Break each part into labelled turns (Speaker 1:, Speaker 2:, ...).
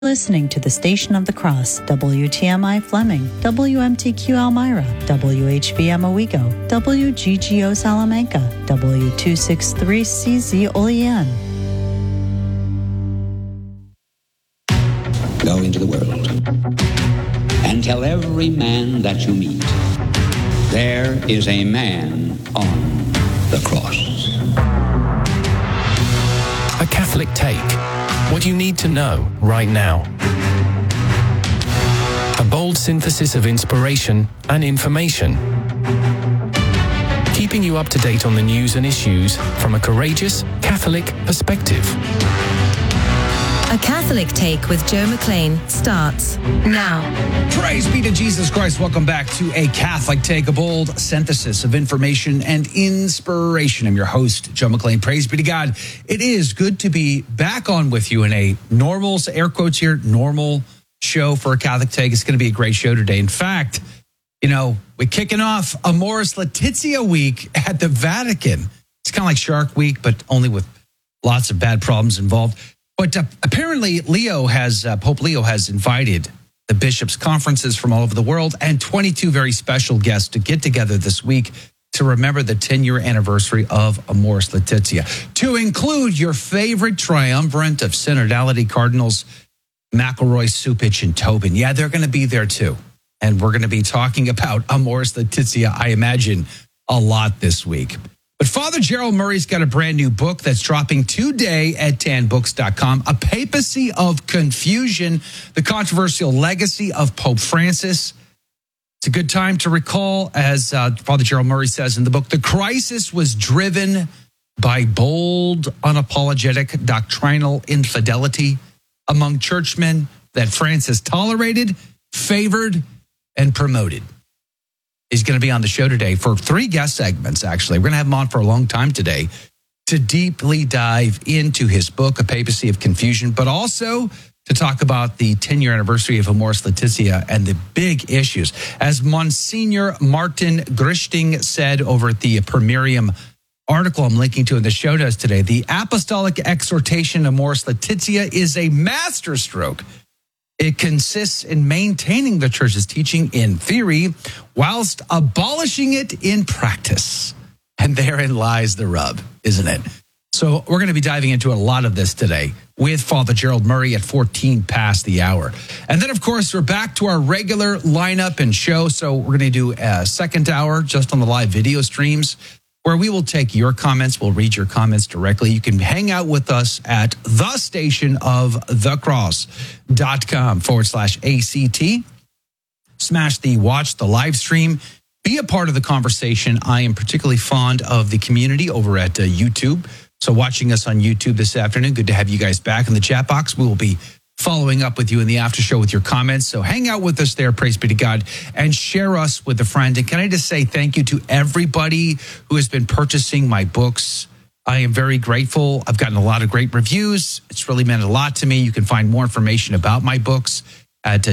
Speaker 1: Listening to the Station of the Cross, WTMI Fleming, WMTQ Elmira, WHBM Owego, WGGO Salamanca, W263CZ Olean.
Speaker 2: Go into the world and tell every man that you meet, there is a man on the cross.
Speaker 3: A Catholic Take. What you need to know right now. A bold synthesis of inspiration and information. Keeping you up to date on the news and issues from a courageous Catholic perspective.
Speaker 4: A Catholic Take with Joe McLean starts now.
Speaker 5: Praise be to Jesus Christ. Welcome back to A Catholic Take, a bold synthesis of information and inspiration. I'm your host, Joe McLean. Praise be to God. It is good to be back on with you in a normal, air quotes here, normal show for A Catholic Take. It's going to be a great show today. In fact, we're kicking off Amoris Laetitia week at the Vatican. It's kind of like Shark Week, but only with lots of bad problems involved. But apparently, Pope Leo has invited the bishops' conferences from all over the world and 22 very special guests to get together this week to remember the 10-year anniversary of Amoris Laetitia, to include your favorite triumvirate of synodality cardinals, McElroy, Cupich, and Tobin. Yeah, they're going to be there too. And we're going to be talking about Amoris Laetitia, I imagine, a lot this week. But Father Gerald Murray's got a brand new book that's dropping today at tanbooks.com, A Papacy of Confusion, the controversial legacy of Pope Francis. It's a good time to recall, as Father Gerald Murray says in the book, the crisis was driven by bold, unapologetic doctrinal infidelity among churchmen that Francis tolerated, favored, and promoted. He's going to be on the show today for 3 guest segments, actually. We're going to have him on for a long time today to deeply dive into his book, A Papacy of Confusion, but also to talk about the 10-year anniversary of Amoris Laetitia and the big issues. As Monsignor Martin Grichting said over at the Primarium article I'm linking to in the show notes today, the apostolic exhortation Amoris Laetitia is a masterstroke. It consists in maintaining the church's teaching in theory whilst abolishing it in practice. And therein lies the rub, isn't it? So we're going to be diving into a lot of this today with Father Gerald Murray at 14 past the hour. And then, of course, we're back to our regular lineup and show. So we're going to do a second hour just on the live video streams, where we will take your comments. We'll read your comments directly. You can hang out with us at thestationofthecross.com/ACT. Smash the watch, the live stream. Be a part of the conversation. I am particularly fond of the community over at YouTube. So watching us on YouTube this afternoon, good to have you guys back in the chat box. We will be following up with you in the after show with your comments. So hang out with us there, praise be to God, and share us with a friend. And can I just say thank you to everybody who has been purchasing my books. I am very grateful. I've gotten a lot of great reviews. It's really meant a lot to me. You can find more information about my books at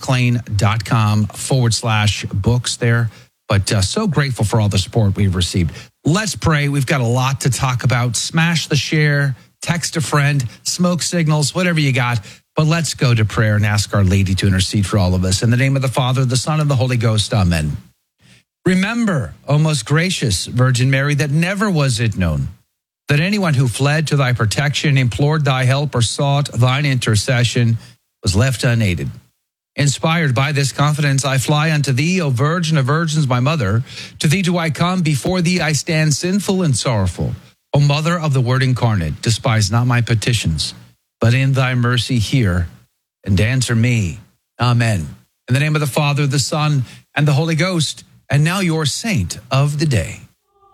Speaker 5: joemclean.com/books there. But so grateful for all the support we've received. Let's pray. We've got a lot to talk about. Smash the share, text a friend, smoke signals, whatever you got. But let's go to prayer and ask Our Lady to intercede for all of us. In the name of the Father, the Son, and the Holy Ghost. Amen. Remember, O most gracious Virgin Mary, that never was it known that anyone who fled to thy protection, implored thy help, or sought thine intercession was left unaided. Inspired by this confidence, I fly unto thee, O Virgin of Virgins, my mother. To thee do I come, before thee I stand sinful and sorrowful. O Mother of the Word incarnate, despise not my petitions, but in thy mercy hear and answer me. Amen. In the name of the Father, the Son, and the Holy Ghost, and now your saint of the day.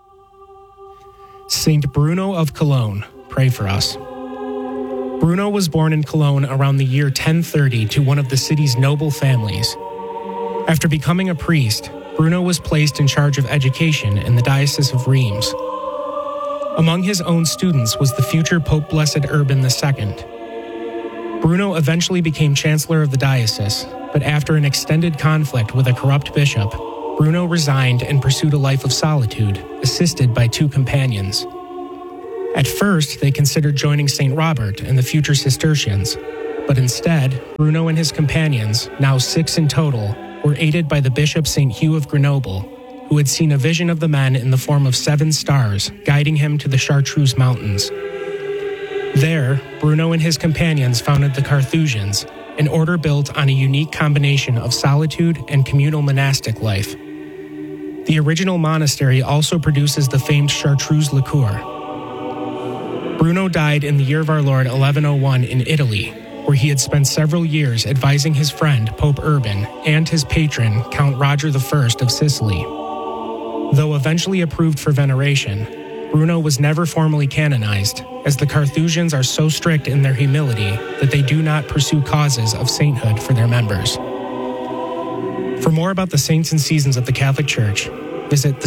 Speaker 6: Saint Bruno of Cologne, pray for us. Bruno was born in Cologne around the year 1030 to one of the city's noble families. After becoming a priest, Bruno was placed in charge of education in the Diocese of Reims. Among his own students was the future Pope Blessed Urban II. Bruno eventually became chancellor of the diocese, but after an extended conflict with a corrupt bishop, Bruno resigned and pursued a life of solitude, assisted by 2 companions. At first, they considered joining St. Robert and the future Cistercians, But instead, Bruno and his companions, now 6 in total, were aided by the Bishop St. Hugh of Grenoble, who had seen a vision of the men in the form of 7 stars guiding him to the Chartreuse Mountains. There, Bruno and his companions founded the Carthusians, an order built on a unique combination of solitude and communal monastic life. The original monastery also produces the famed Chartreuse liqueur. Bruno died in the year of our Lord 1101 in Italy, where he had spent several years advising his friend Pope Urban and his patron Count Roger I of Sicily. Though eventually approved for veneration, Bruno was never formally canonized, as the Carthusians are so strict in their humility that they do not pursue causes of sainthood for their members. For more about the saints and seasons of the Catholic Church, visit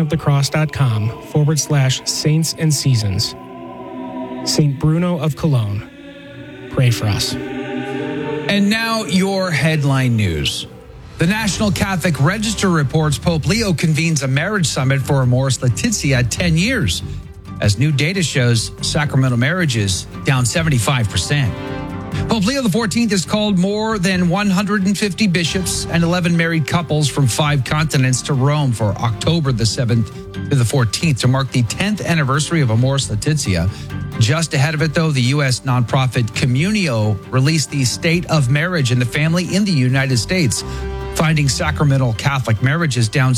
Speaker 6: thestationofthecross.com/saints and seasons. St. Bruno of Cologne, pray for us.
Speaker 5: And now your headline news. The National Catholic Register reports Pope Leo convenes a marriage summit for Amoris Laetitia at 10 years. As new data shows, sacramental marriages down 75%. Pope Leo XIV has called more than 150 bishops and 11 married couples from 5 continents to Rome for October the 7th to the 14th to mark the 10th anniversary of Amoris Laetitia. Just ahead of it, though, the U.S. nonprofit Communio released the State of Marriage and the Family in the United States, finding sacramental Catholic marriages down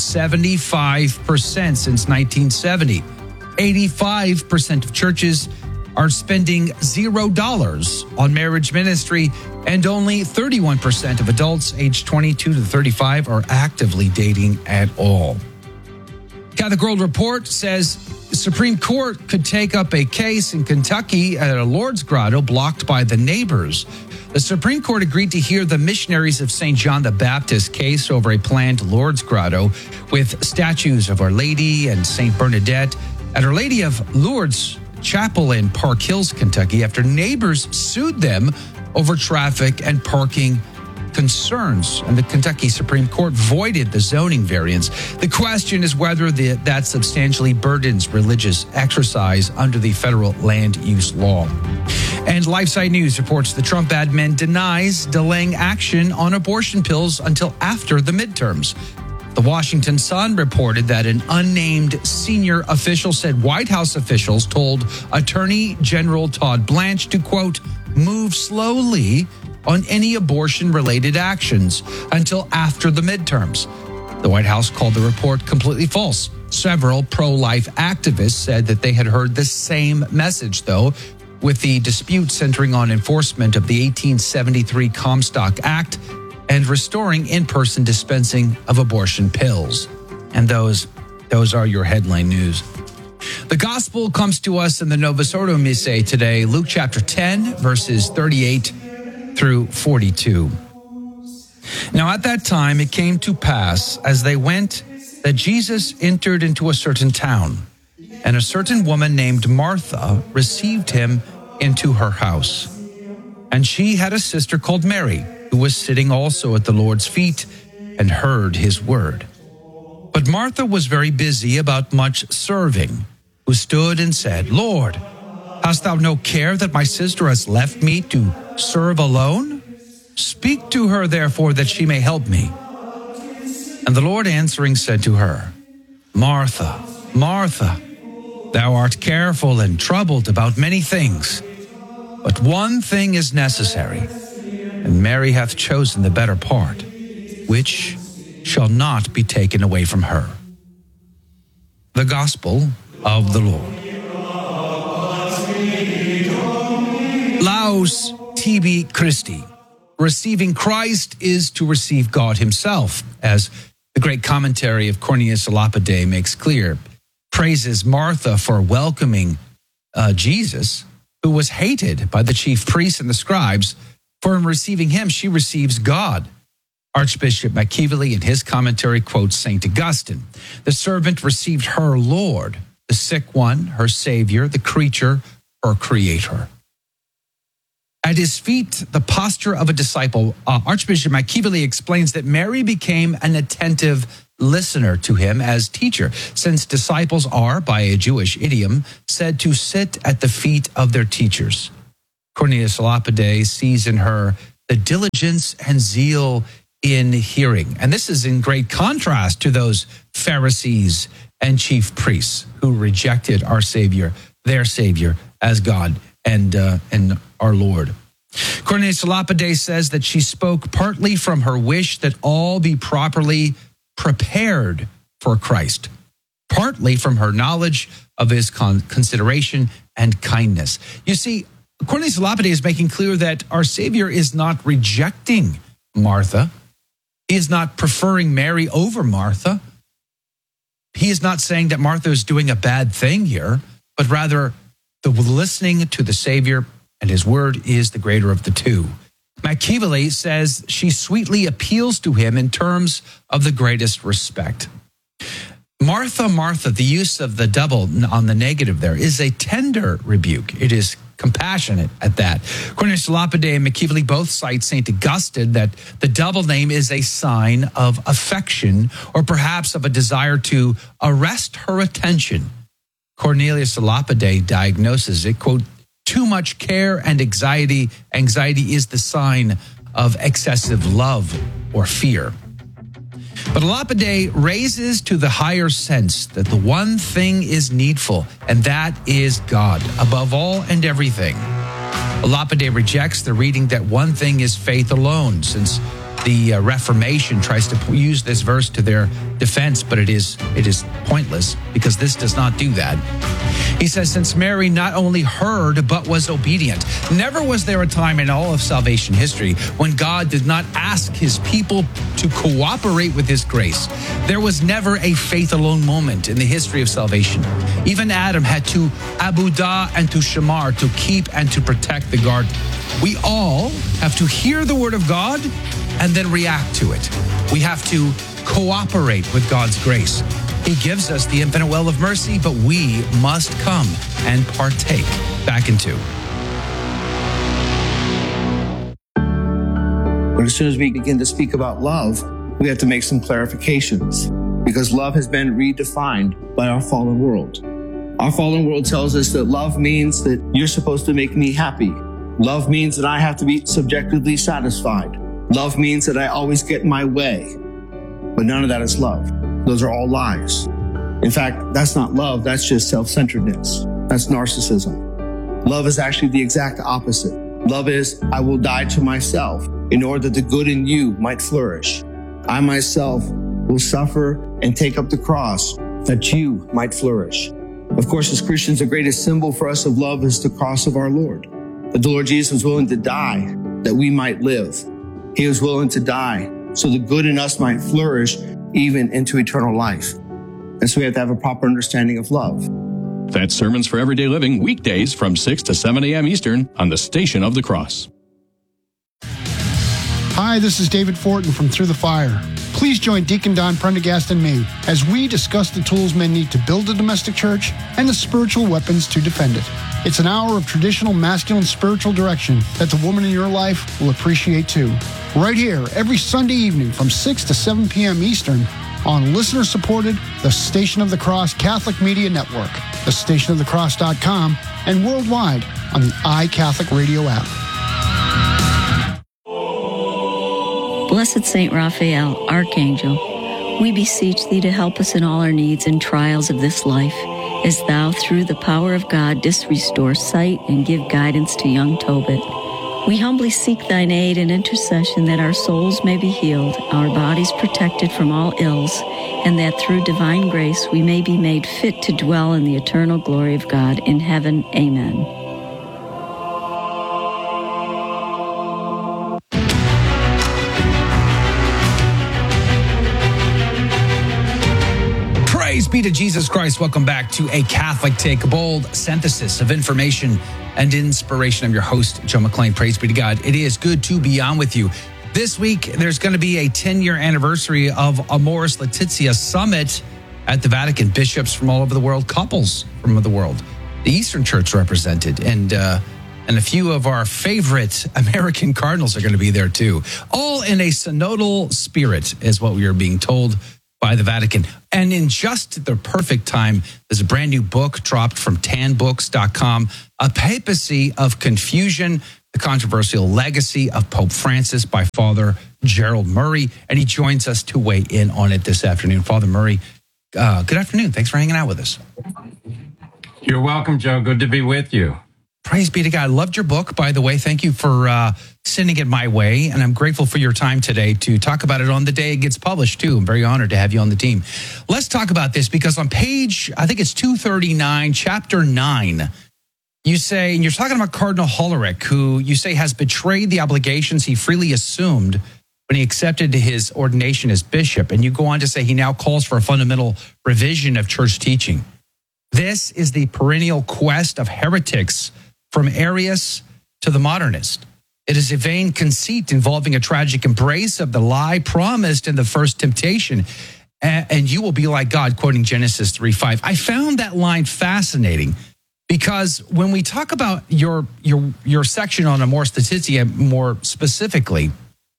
Speaker 5: 75% since 1970. 85% of churches are spending $0 on marriage ministry, and only 31% of adults aged 22 to 35 are actively dating at all. Catholic World Report says the Supreme Court could take up a case in Kentucky at a Lourdes grotto blocked by the neighbors. The Supreme Court agreed to hear the missionaries of St. John the Baptist case over a planned Lourdes grotto with statues of Our Lady and St. Bernadette at Our Lady of Lourdes Chapel in Park Hills, Kentucky, after neighbors sued them over traffic and parking concerns, and the Kentucky Supreme Court voided the zoning variance. The question is whether that substantially burdens religious exercise under the federal land use law. And LifeSite News reports the Trump admin denies delaying action on abortion pills until after the midterms. The Washington Sun reported that an unnamed senior official said White House officials told Attorney General Todd Blanche to, quote, move slowly on any abortion-related actions until after the midterms. The White House called the report completely false. Several pro-life activists said that they had heard the same message, though, with the dispute centering on enforcement of the 1873 Comstock Act and restoring in-person dispensing of abortion pills. And those are your headline news. The gospel comes to us in the Novus Ordo Missae today, Luke chapter 10, verses 38 through 42. Now at that time it came to pass, as they went, that Jesus entered into a certain town, and a certain woman named Martha received him into her house. And she had a sister called Mary, who was sitting also at the Lord's feet and heard his word. But Martha was very busy about much serving, who stood and said, Lord, hast thou no care that my sister has left me to serve alone? Speak to her, therefore, that she may help me. And the Lord answering said to her, Martha, Martha, thou art careful and troubled about many things, but one thing is necessary, and Mary hath chosen the better part, which shall not be taken away from her. The Gospel of the Lord. Laus tibi Christi. Receiving Christ is to receive God himself, as the great commentary of Cornelius a Lapide makes clear. Praises Martha for welcoming Jesus, who was hated by the chief priests and the scribes, for in receiving him she receives God. Archbishop Machiavelli in his commentary quotes St. Augustine. The servant received her Lord, the sick one, her Savior, the creature, her Creator. At his feet, the posture of a disciple, Archbishop Machiavelli explains that Mary became an attentive listener to him as teacher, since disciples are, by a Jewish idiom, said to sit at the feet of their teachers. Cornelius a Lapide sees in her the diligence and zeal in hearing. And this is in great contrast to those Pharisees and chief priests who rejected our Savior, their Savior, as God and our Lord. Cornelius a Lapide says that she spoke partly from her wish that all be properly prepared for Christ, partly from her knowledge of his consideration and kindness. You see, Cornelius a Lapide is making clear that our Savior is not rejecting Martha. He is not preferring Mary over Martha. He is not saying that Martha is doing a bad thing here, but rather the listening to the Savior and his word is the greater of the two. Machiavelli says she sweetly appeals to him in terms of the greatest respect. Martha, Martha, the use of the double on the negative there is a tender rebuke. It is compassionate at that. Cornelius a Lapide and Machiavelli both cite St. Augustine that the double name is a sign of affection or perhaps of a desire to arrest her attention. Cornelius a Lapide diagnoses it, quote, too much care and anxiety. Anxiety is the sign of excessive love or fear. But a Lapide raises to the higher sense that the one thing is needful, and that is God, above all and everything. A Lapide rejects the reading that one thing is faith alone, since the Reformation tries to use this verse to their defense, but it is pointless because this does not do that. He says, since Mary not only heard, but was obedient. Never was there a time in all of salvation history when God did not ask his people to cooperate with his grace. There was never a faith alone moment in the history of salvation. Even Adam had to abudah and to shamar, to keep and to protect the garden. We all have to hear the word of God and then react to it. We have to cooperate with God's grace. He gives us the infinite well of mercy, but we must come and partake. Back in 2.
Speaker 7: But as soon as we begin to speak about love, we have to make some clarifications because love has been redefined by our fallen world. Our fallen world tells us that love means that you're supposed to make me happy. Love means that I have to be subjectively satisfied. Love means that I always get my way. But none of that is love. Those are all lies. In fact, that's not love. That's just self-centeredness. That's narcissism. Love is actually the exact opposite. Love is, I will die to myself in order that the good in you might flourish. I myself will suffer and take up the cross that you might flourish. Of course, as Christians, the greatest symbol for us of love is the cross of our Lord. That the Lord Jesus was willing to die that we might live. He was willing to die so the good in us might flourish even into eternal life. And so we have to have a proper understanding of love.
Speaker 8: That's Sermons for Everyday Living, weekdays from 6 to 7 a.m. Eastern on the Station of the Cross.
Speaker 9: Hi, this is David Fortin from Through the Fire. Please join Deacon Don Prendergast and me as we discuss the tools men need to build a domestic church and the spiritual weapons to defend it. It's an hour of traditional masculine spiritual direction that the woman in your life will appreciate too. Right here, every Sunday evening from 6 to 7 p.m. Eastern on listener-supported The Station of the Cross Catholic Media Network, thestationofthecross.com, and worldwide on the iCatholic Radio app.
Speaker 10: Blessed Saint Raphael, Archangel, we beseech thee to help us in all our needs and trials of this life, as thou, through the power of God, didst restore sight and give guidance to young Tobit. We humbly seek thine aid and intercession that our souls may be healed, our bodies protected from all ills, and that through divine grace we may be made fit to dwell in the eternal glory of God in heaven. Amen.
Speaker 5: Praise be to Jesus Christ. Welcome back to A Catholic Take, a bold synthesis of information and inspiration. I'm your host, Joe McClain. Praise be to God. It is good to be on with you. This week, there's going to be a 10-year anniversary of Amoris Laetitia Summit at the Vatican. Bishops from all over the world, couples from the world, the Eastern Church represented, and a few of our favorite American cardinals are going to be there too. All in a synodal spirit is what we are being told. by the Vatican. And in just the perfect time, there's a brand new book dropped from tanbooks.com, A Papacy of Confusion, the Controversial Legacy of Pope Francis by Father Gerald Murray. And he joins us to weigh in on it this afternoon. Father Murray, good afternoon. Thanks for hanging out with us.
Speaker 11: You're welcome, Joe. Good to be with you.
Speaker 5: Praise be to God. I loved your book, by the way. Thank you for sending it my way. And I'm grateful for your time today to talk about it on the day it gets published, too. I'm very honored to have you on the team. Let's talk about this because on page, I think it's 239, chapter 9, you say, and you're talking about Cardinal Hollerich, who you say has betrayed the obligations he freely assumed when he accepted his ordination as bishop. And you go on to say he now calls for a fundamental revision of church teaching. This is the perennial quest of heretics from Arius to the modernist. It is a vain conceit involving a tragic embrace of the lie promised in the first temptation. And you will be like God, quoting Genesis 3:5. I found that line fascinating because when we talk about your section on Amoris Laetitia more specifically,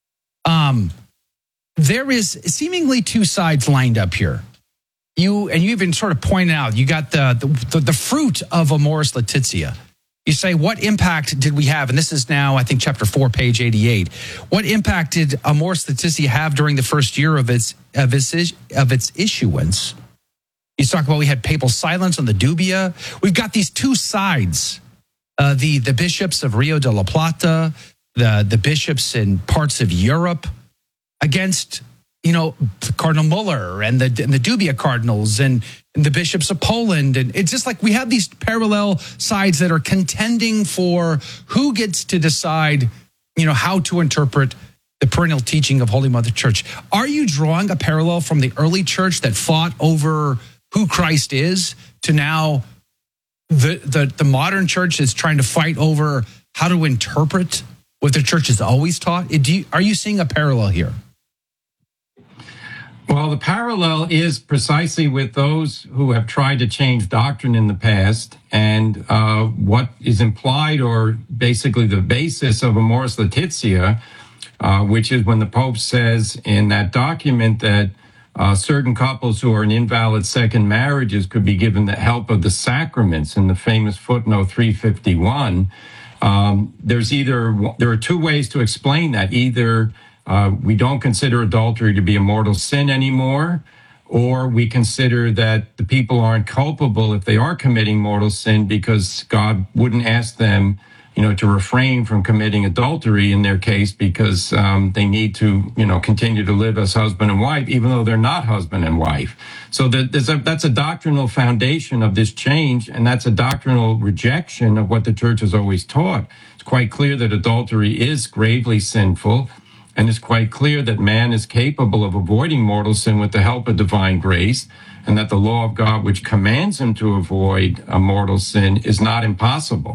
Speaker 5: there is seemingly two sides lined up here. You even sort of pointed out, you got the fruit of Amoris Laetitia. You say, what impact did we have? And this is now, I think, chapter 4, page 88. What impact did Amoris Laetitia have during the first year of its issuance? You talk about we had papal silence on the dubia. We've got these two sides. The bishops of Rio de la Plata, the bishops in parts of Europe against, Cardinal Muller and the dubia cardinals and the bishops of Poland. And it's just like we have these parallel sides that are contending for who gets to decide, how to interpret the perennial teaching of Holy Mother Church. Are you drawing a parallel from the early church that fought over who Christ is to now the modern church is trying to fight over how to interpret what the church has always taught? Are you seeing a parallel here?
Speaker 11: Well, the parallel is precisely with those who have tried to change doctrine in the past, and what is implied, or basically the basis of Amoris Laetitia, which is when the Pope says in that document that certain couples who are in invalid second marriages could be given the help of the sacraments in the famous footnote 351. There are two ways to explain that. Either we don't consider adultery to be a mortal sin anymore, or we consider that the people aren't culpable if they are committing mortal sin because God wouldn't ask them, to refrain from committing adultery in their case because they need to, continue to live as husband and wife, even though they're not husband and wife. So that's a doctrinal foundation of this change, and that's a doctrinal rejection of what the church has always taught. It's quite clear that adultery is gravely sinful, and it's quite clear that man is capable of avoiding mortal sin with the help of divine grace, and that the law of God, which commands him to avoid a mortal sin, is not impossible.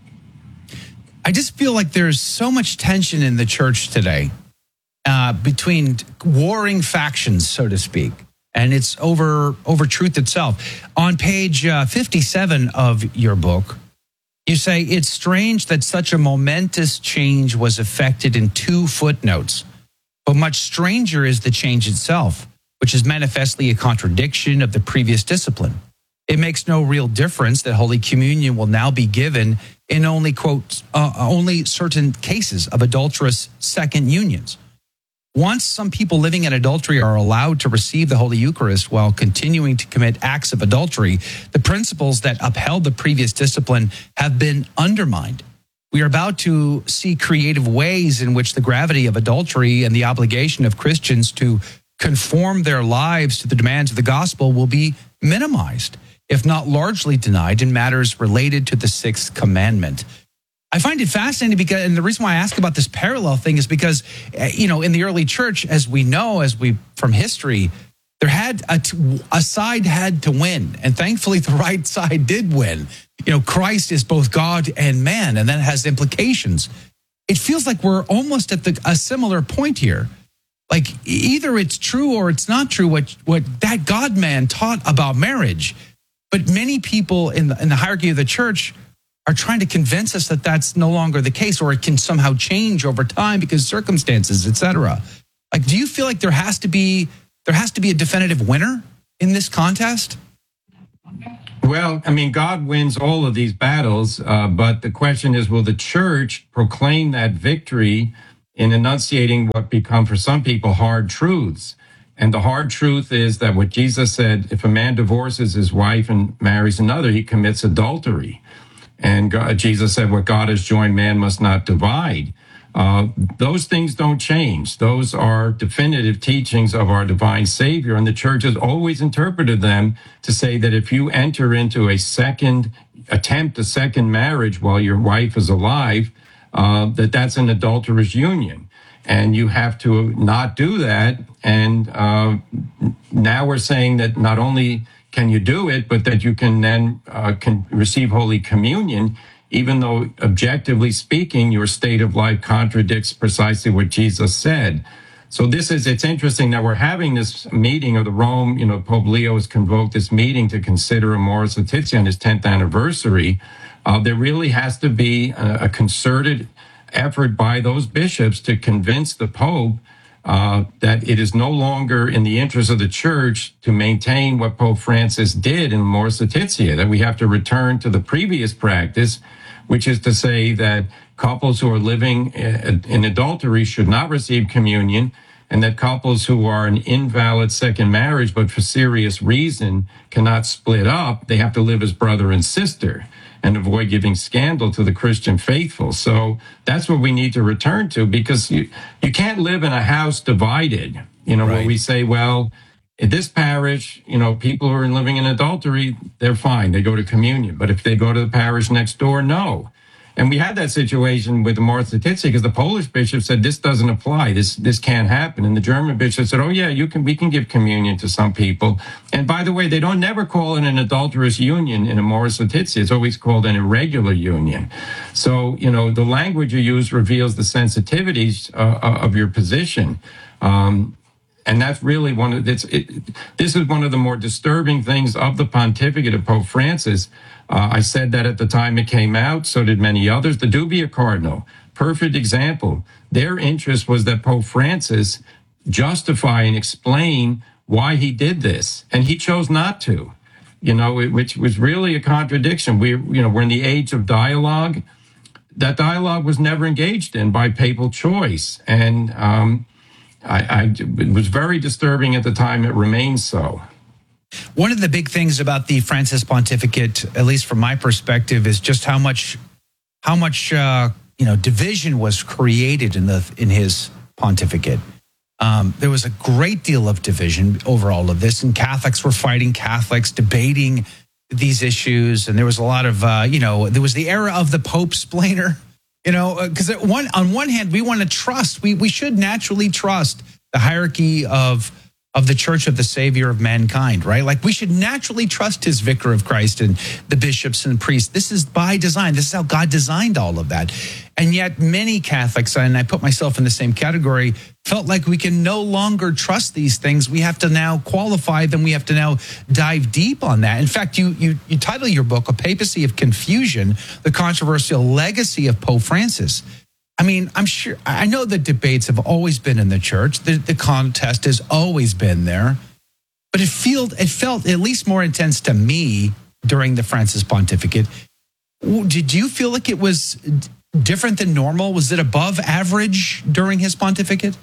Speaker 5: I just feel like there's so much tension in the church today between warring factions, so to speak, and it's over truth itself. On page 57 of your book, you say, it's strange that such a momentous change was effected in 2 footnotes, but much stranger is the change itself, which is manifestly a contradiction of the previous discipline. It makes no real difference that Holy Communion will now be given in only, quote, only certain cases of adulterous second unions. Once some people living in adultery are allowed to receive the Holy Eucharist while continuing to commit acts of adultery, the principles that upheld the previous discipline have been undermined. We are about to see creative ways in which the gravity of adultery and the obligation of Christians to conform their lives to the demands of the gospel will be minimized, if not largely denied, in matters related to the 6th commandment. I find it fascinating because, and the reason why I ask about this parallel thing is because, in the early church, as we know, from history, there had a side had to win, and thankfully the right side did win. Christ is both God and man, and that has implications. It feels like we're almost at a similar point here. Like either it's true or it's not true what that God man taught about marriage, but many people in the hierarchy of the church are trying to convince us that that's no longer the case, or it can somehow change over time because circumstances, etc. Like, do you feel like there has to be there has to be a definitive winner in this contest?
Speaker 11: Well, I mean, God wins all of these battles, but the question is, will the church proclaim that victory in enunciating what become for some people hard truths? And the hard truth is that what Jesus said, if a man divorces his wife and marries another, he commits adultery. And Jesus said, what God has joined, man must not divide. Those things don't change. Those are definitive teachings of our divine Savior, and the church has always interpreted them to say that if you enter into a second marriage while your wife is alive, that's an adulterous union, and you have to not do that. And now we're saying that not only can you do it, but that you can then can receive Holy Communion, even though objectively speaking, your state of life contradicts precisely what Jesus said. So it's interesting that we're having this meeting of the Rome, Pope Leo has convoked this meeting to consider Amoris Laetitia on his 10th anniversary. There really has to be a concerted effort by those bishops to convince the Pope that it is no longer in the interest of the church to maintain what Pope Francis did in Amoris Laetitia, that we have to return to the previous practice, which is to say that couples who are living in adultery should not receive communion, and that couples who are an invalid second marriage but for serious reason cannot split up. They have to live as brother and sister and avoid giving scandal to the Christian faithful. So that's what we need to return to, because you can't live in a house divided, where we say, well, in this parish, people who are living in adultery, they're fine. They go to communion. But if they go to the parish next door, no. And we had that situation with Amoris Laetitia because the Polish bishop said this doesn't apply. This can't happen. And the German bishop said, oh yeah, we can give communion to some people. And by the way, they don't never call it an adulterous union in Amoris Laetitia. It's always called an irregular union. So, the language you use reveals the sensitivities of your position. And that's really this is one of the more disturbing things of the pontificate of Pope Francis. I said that at the time it came out, so did many others. The Dubia Cardinal, perfect example. Their interest was that Pope Francis justify and explain why he did this, and he chose not to, which was really a contradiction. We're in the age of dialogue. That dialogue was never engaged in by papal choice, and it was very disturbing at the time. It remains so.
Speaker 5: One of the big things about the Francis pontificate, at least from my perspective, is just how much division was created in his pontificate. There was a great deal of division over all of this, and Catholics were fighting Catholics, debating these issues, and there was a lot of there was the era of the Pope-splainer. Because on one hand, we want to trust. We should naturally trust the hierarchy of the Church of the Savior of mankind, right? Like we should naturally trust his Vicar of Christ and the bishops and priests. This is by design. This is how God designed all of that. And yet many Catholics, and I put myself in the same category, felt like we can no longer trust these things. We have to now qualify them. We have to now dive deep on that. In fact, you title your book, A Papacy of Confusion, The Controversial Legacy of Pope Francis. I mean, I know the debates have always been in the church. The contest has always been there. But it felt at least more intense to me during the Francis pontificate. Did you feel like it was different than normal? Was it above average during his pontificate?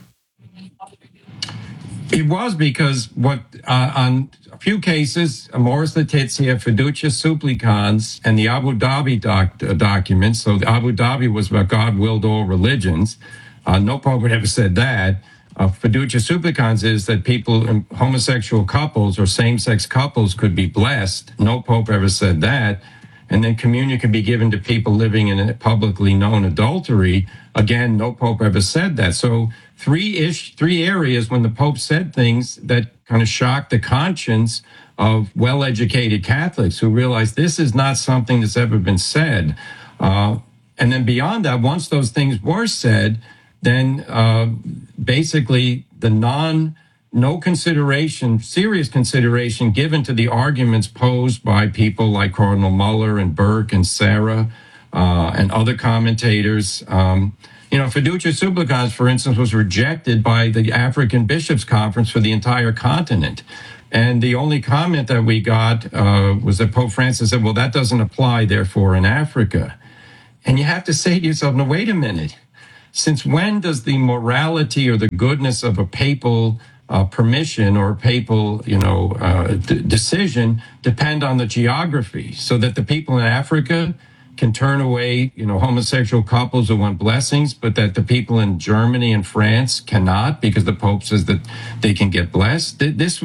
Speaker 11: It was, because on a few cases, Amoris Laetitia, Fiducia Supplicans, and the Abu Dhabi documents. So the Abu Dhabi was about God willed all religions. No pope had ever said that. Fiducia Supplicans is that homosexual couples or same-sex couples could be blessed. No pope ever said that. And then communion could be given to people living in a publicly known adultery. Again, no pope ever said that. So three areas when the Pope said things that kind of shocked the conscience of well-educated Catholics who realized this is not something that's ever been said. And then beyond that, once those things were said, then basically the serious consideration given to the arguments posed by people like Cardinal Muller and Burke and Sarah and other commentators, Fiducia Supplicans, for instance, was rejected by the African Bishops' Conference for the entire continent. And the only comment that we got was that Pope Francis said, well, that doesn't apply, therefore, in Africa. And you have to say to yourself, no, wait a minute. Since when does the morality or the goodness of a papal permission or papal, decision depend on the geography, so that the people in Africa can turn away, homosexual couples who want blessings, but that the people in Germany and France cannot, because the Pope says that they can get blessed? This,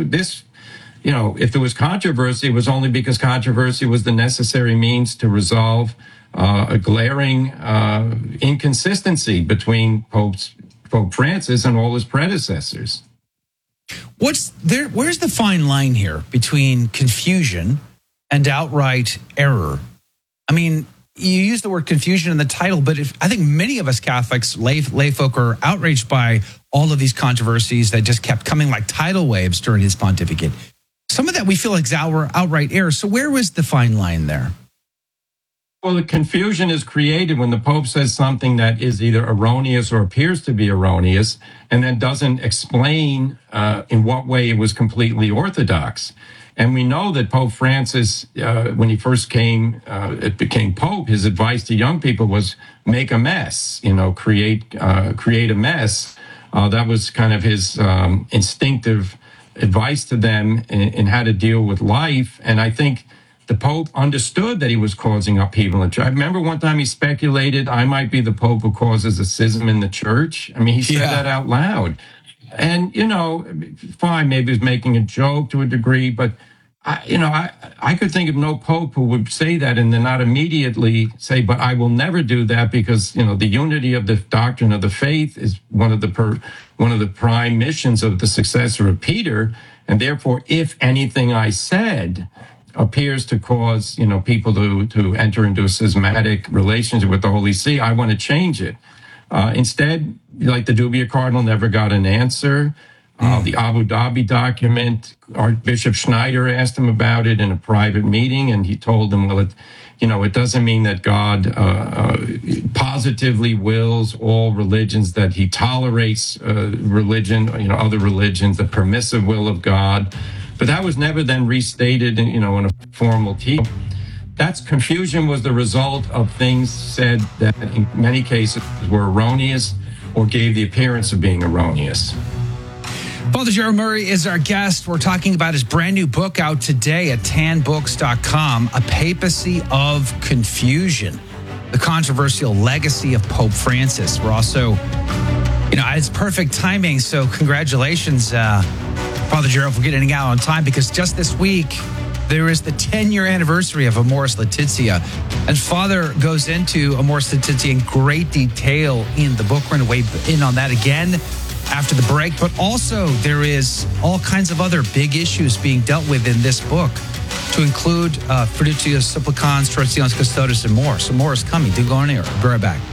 Speaker 11: if there was controversy, it was only because controversy was the necessary means to resolve a glaring inconsistency between Pope Francis and all his predecessors.
Speaker 5: Where's the fine line here between confusion and outright error? I mean, you use the word confusion in the title, but I think many of us Catholics, lay folk, are outraged by all of these controversies that just kept coming like tidal waves during his pontificate. Some of that we feel like is outright error. So where was the fine line there?
Speaker 11: Well, the confusion is created when the Pope says something that is either erroneous or appears to be erroneous, and then doesn't explain in what way it was completely orthodox. And we know that Pope Francis, when he first became Pope, his advice to young people was make a mess, create a mess. That was kind of his instinctive advice to them in how to deal with life. And I think the Pope understood that he was causing upheaval in the church. I remember one time he speculated, I might be the Pope who causes a schism in the church. I mean, he said that out loud. And, fine, maybe he was making a joke to a degree, but, I could think of no Pope who would say that and then not immediately say, but I will never do that because, the unity of the doctrine of the faith is one of the prime missions of the successor of Peter. And therefore, if anything I said appears to cause, people to enter into a schismatic relationship with the Holy See, I want to change it. Instead, like the Dubia Cardinal never got an answer. The Abu Dhabi document, Archbishop Schneider asked him about it in a private meeting, and he told him, well, it doesn't mean that God positively wills all religions, that he tolerates religion, other religions, the permissive will of God. But that was never then restated, in a formal teaching. That's confusion was the result of things said that in many cases were erroneous or gave the appearance of being erroneous.
Speaker 5: Father Gerald Murray is our guest. We're talking about his brand new book out today at tanbooks.com, A Papacy of Confusion, the controversial legacy of Pope Francis. We're also, it's perfect timing, so congratulations, Father Gerald, for getting out on time, because just this week, there is the 10-year anniversary of Amoris Laetitia. And Father goes into Amoris Laetitia in great detail in the book. We're going to weigh in on that again after the break. But also, there is all kinds of other big issues being dealt with in this book, to include Fiducia Supplicans, Traditionis Custodes, and more. So more is coming. Do go on here. Be right back.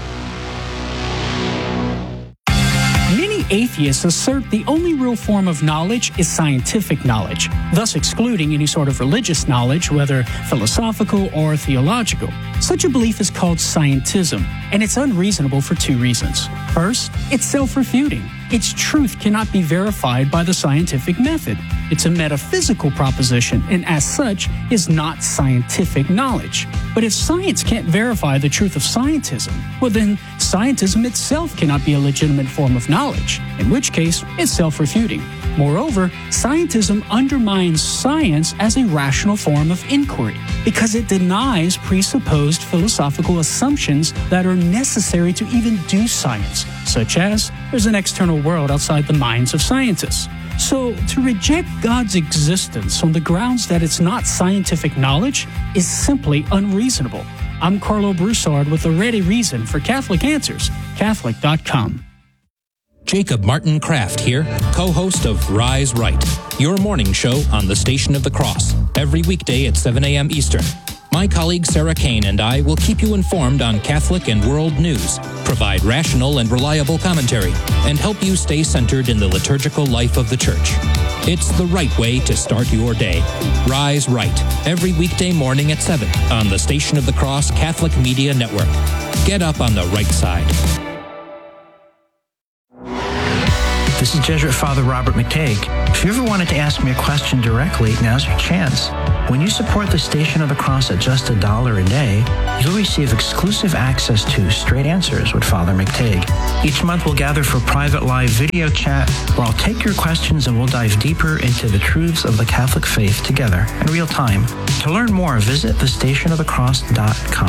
Speaker 12: Atheists assert the only real form of knowledge is scientific knowledge, thus excluding any sort of religious knowledge, whether philosophical or theological. Such a belief is called scientism, and it's unreasonable for two reasons. First, it's self-refuting. Its truth cannot be verified by the scientific method. It's a metaphysical proposition, and as such, is not scientific knowledge. But if science can't verify the truth of scientism, well then, scientism itself cannot be a legitimate form of knowledge, in which case, it's self-refuting. Moreover, scientism undermines science as a rational form of inquiry, because it denies presupposed philosophical assumptions that are necessary to even do science, such as there's an external world outside the minds of scientists. So, to reject God's existence on the grounds that it's not scientific knowledge is simply unreasonable. I'm Carlo Broussard with a ready reason for Catholic Answers, Catholic.com.
Speaker 13: Jacob Martin Kraft here, co-host of Rise Right, your morning show on the Station of the Cross, every weekday at 7 a.m. Eastern. My colleague Sarah Kane and I will keep you informed on Catholic and world news, provide rational and reliable commentary, and help you stay centered in the liturgical life of the Church. It's the right way to start your day. Rise Right, every weekday morning at 7 on the Station of the Cross Catholic Media Network. Get up on the right side.
Speaker 14: This is Jesuit Father Robert McTague. If you ever wanted to ask me a question directly, now's your chance. When you support the Station of the Cross at just $1 a day, you'll receive exclusive access to Straight Answers with Father McTague. Each month we'll gather for private live video chat where I'll take your questions and we'll dive deeper into the truths of the Catholic faith together in real time. To learn more, visit thestationofthecross.com.